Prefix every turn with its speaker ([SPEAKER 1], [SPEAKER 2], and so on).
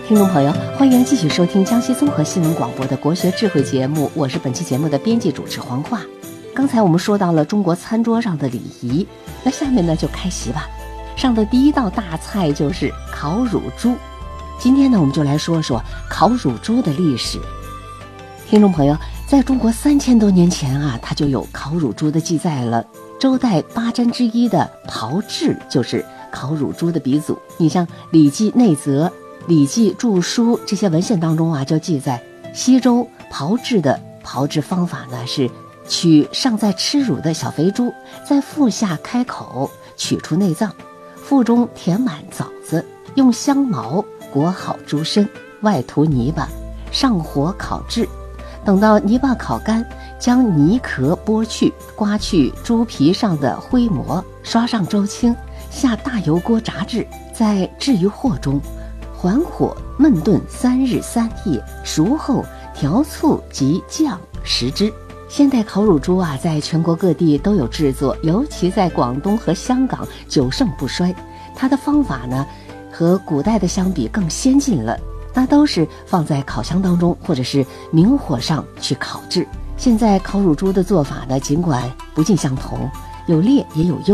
[SPEAKER 1] 听众朋友，欢迎继续收听江西综合新闻广播的国学智慧节目，我是本期节目的编辑主持黄化。刚才我们说到了中国餐桌上的礼仪，那下面呢就开席吧。上的第一道大菜就是烤乳猪。今天呢，我们就来说说烤乳猪的历史。听众朋友，在中国3000多年前啊，它就有烤乳猪的记载了。周代8珍之一的炮制就是烤乳猪的鼻祖。你像《礼记内则》《礼记注疏》这些文献当中啊，就记载西周炮制的炮制方法呢，是取尚在吃乳的小肥猪，在腹下开口，取出内脏，腹中填满枣子，用香茅裹好猪身，外涂泥巴，上火烤制。等到泥巴烤干，将泥壳剥去，刮去猪皮上的灰膜，刷上周青，下大油锅炸制，再置于鑊中，缓火焖炖3日3夜，熟后调醋及酱食之。现代烤乳猪啊，在全国各地都有制作，尤其在广东和香港久盛不衰。它的方法呢，和古代的相比更先进了，那都是放在烤箱当中或者是明火上去烤制。现在烤乳猪的做法呢，尽管不尽相同，有劣也有优。